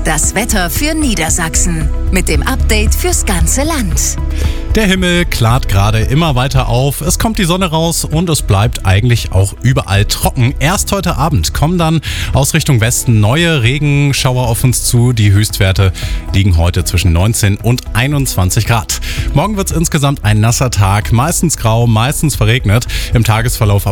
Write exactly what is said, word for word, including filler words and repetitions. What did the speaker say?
Das Wetter für Niedersachsen mit dem Update fürs ganze Land. Der Himmel klart gerade immer weiter auf, es kommt die Sonne raus und es bleibt eigentlich auch überall trocken. Erst heute Abend kommen dann aus Richtung Westen neue Regenschauer auf uns zu. Die Höchstwerte liegen heute zwischen neunzehn und einundzwanzig Grad. Morgen wird es insgesamt ein nasser Tag, meistens grau, meistens verregnet. Im Tagesverlauf